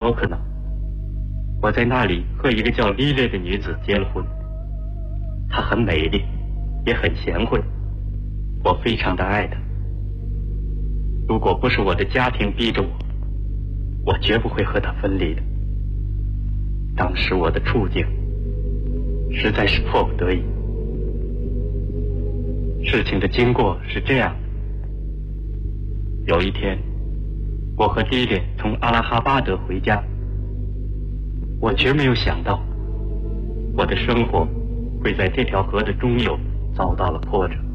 多克纳，我在那里和一个叫莉莉的女子结了婚。她很美丽，也很贤惠，我非常的爱她。如果不是我的家庭逼着我，我绝不会和她分离的。当时我的处境实在是迫不得已。事情的经过是这样的：有一天，我和莉莉从阿拉哈巴德回家，我绝没有想到，我的生活会在这条河的中游遭到了波折。